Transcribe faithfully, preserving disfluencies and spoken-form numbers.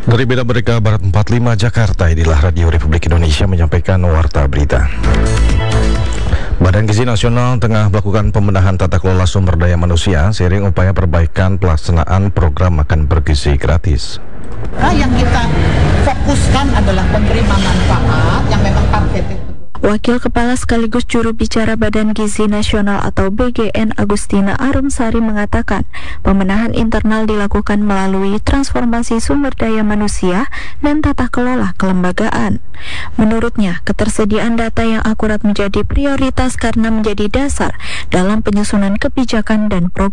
Dari Beda Merdeka Barat empat puluh lima Jakarta, inilah Radio Republik Indonesia menyampaikan warta berita. Badan Gizi Nasional tengah melakukan pembenahan tata kelola sumber daya manusia seiring upaya perbaikan pelaksanaan program makan bergizi gratis. Nah, yang kita fokuskan adalah penerima manfaat yang memang targeted. Wakil Kepala sekaligus juru bicara Badan Gizi Nasional atau B G N Agustina Arumsari mengatakan, pembenahan internal dilakukan melalui transformasi sumber daya manusia dan tata kelola kelembagaan. Menurutnya, ketersediaan data yang akurat menjadi prioritas karena menjadi dasar dalam penyusunan kebijakan dan program.